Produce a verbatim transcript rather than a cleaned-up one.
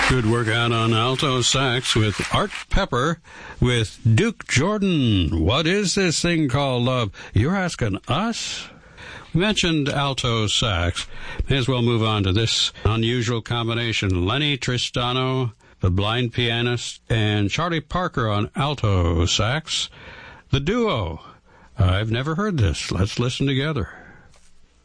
Good work out on alto sax with Art Pepper with Duke Jordan. What is this thing called love? You're asking us? We mentioned alto sax. May as well move on to this unusual combination. Lenny Tristano, the blind pianist, and Charlie Parker on alto sax. The duo. I've never heard this. Let's listen together.